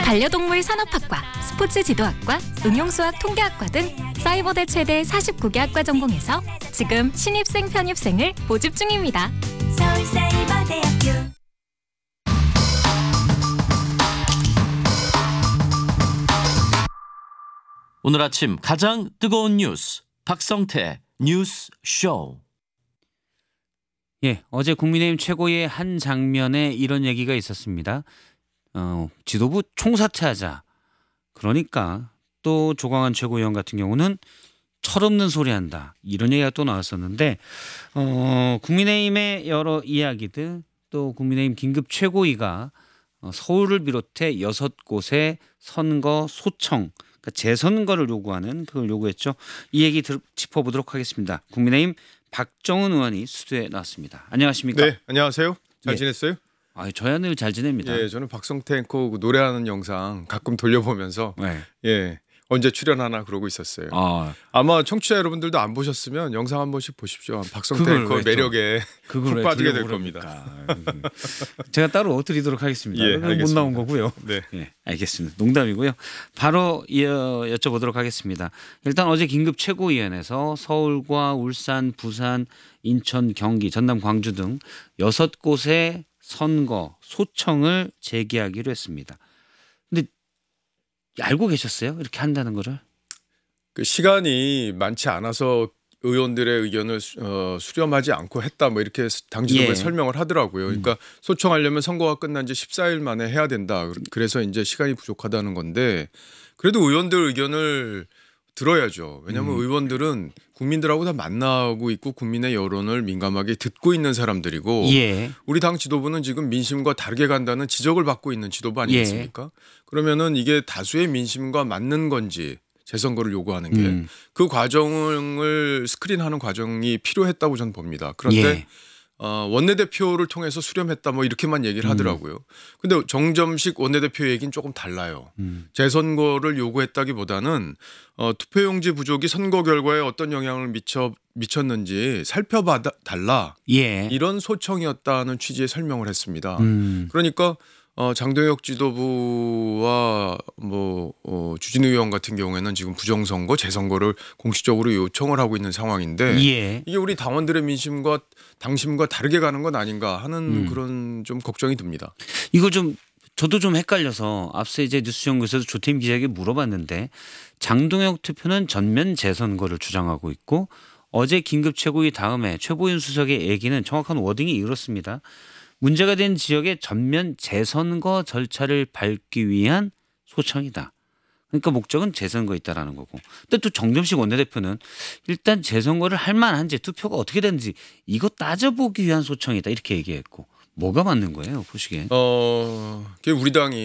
반려동물 산업학과, 스포츠 지도학과, 응용수학 통계학과 등 사이버대 최대 49개 학과 전공에서 지금 신입생 편입생을 모집 중입니다. 서울사이버대학교. 오늘 아침 가장 뜨거운 뉴스 박성태 뉴스 쇼. 예, 어제 국민의힘 최고의 한 장면에 이런 얘기가 있었습니다. 지도부 총사퇴하자. 그러니까 또 조광한 최고위원 같은 경우는 철없는 소리 한다. 이런 얘기가 또 나왔었는데 국민의힘의 여러 이야기들 또 국민의힘 긴급 최고위가 서울을 비롯해 6곳의 선거 소청 그러니까 재선거를 요구하는 그걸 요구했죠. 이 얘기 짚어보도록 하겠습니다. 국민의힘 박정은 의원이 스튜디오에 나왔습니다. 안녕하십니까? 네, 안녕하세요. 잘 지냈어요? 저야 늘 잘 지냅니다. 예, 저는 박성태 앵커 노래하는 영상 가끔 돌려보면서 언제 출연하나 그러고 있었어요. 아마 청취자 여러분들도 안 보셨으면 영상 한 번씩 보십시오. 박성태 앵커 매력에 푹 빠지게 될 겁니다. 제가 따로 드리도록 하겠습니다. 예, 못 나온 거고요. 네, 알겠습니다. 농담이고요. 바로 여쭤보도록 하겠습니다. 일단 어제 긴급 최고위원회에서 서울과 울산, 부산, 인천, 경기, 전남, 광주 등 6곳의 선거 소청을 제기하기로 했습니다. 근데 알고 계셨어요? 이렇게 한다는 거를? 그 시간이 많지 않아서 의원들의 의견을 수렴하지 않고 했다 뭐 이렇게 당 지도부에 설명을 하더라고요. 그러니까 소청하려면 선거가 끝난 지 14일 만에 해야 된다. 그래서 이제 시간이 부족하다는 건데 그래도 의원들 의견을 들어야죠. 왜냐하면 의원들은 국민들하고 다 만나고 있고 국민의 여론을 민감하게 듣고 있는 사람들이고 우리 당 지도부는 지금 민심과 다르게 간다는 지적을 받고 있는 지도부 아니겠습니까? 그러면은 이게 다수의 민심과 맞는 건지 재선거를 요구하는 게 그 과정을 스크린하는 과정이 필요했다고 저는 봅니다. 그런데 원내대표를 통해서 수렴했다 뭐 이렇게만 얘기를 하더라고요. 근데 정점식 원내대표 얘기는 조금 달라요. 재선거를 요구했다기보다는 투표용지 부족이 선거 결과에 어떤 영향을 미쳤는지 살펴봐 달라. 이런 소청이었다는 취지의 설명을 했습니다. 그러니까 장동혁 지도부와 주진우 의원 같은 경우에는 지금 부정선거, 재선거를 공식적으로 요청을 하고 있는 상황인데 이게 우리 당원들의 민심과 당심과 다르게 가는 건 아닌가 하는 그런 좀 걱정이 듭니다. 이거 저도 좀 헷갈려서 앞서 이제 뉴스연구소에서 조태임 기자에게 물어봤는데 장동혁 대표는 전면 재선거를 주장하고 있고 어제 긴급 최고위 다음에 최보윤 수석의 얘기는 정확한 워딩이 이렇습니다. 문제가 된 지역의 전면 재선거 절차를 밟기 위한 소청이다. 그러니까 목적은 재선거에 있다라는 거고. 근데 또 정점식 원내대표는 일단 재선거를 할 만한지 투표가 어떻게 되는지 이거 따져보기 위한 소청이다 이렇게 얘기했고 뭐가 맞는 거예요 보시기에? 우리 당이